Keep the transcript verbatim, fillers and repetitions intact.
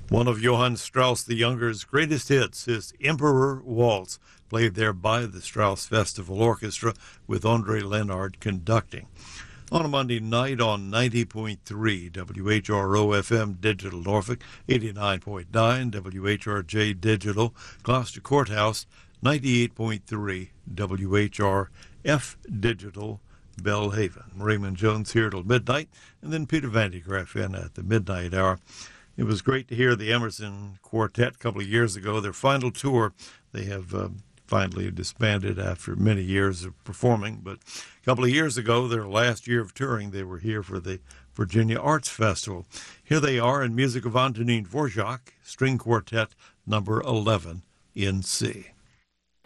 One of Johann Strauss the Younger's greatest hits is Emperor Waltz, played there by the Strauss Festival Orchestra with Andre Leonard conducting. On a Monday night on ninety point three W H R O F M Digital Norfolk, eighty-nine point nine W H R J Digital Gloucester Courthouse, ninety-eight point three W H R F Digital Belhaven. Raymond Jones here till midnight, and then Peter Vandegraff in at the midnight hour. It was great to hear the Emerson Quartet a couple of years ago. Their final tour, they have uh, finally disbanded after many years of performing. But a couple of years ago, their last year of touring, they were here for the Virginia Arts Festival. Here they are in music of Antonin Dvorak, String Quartet number eleven in C.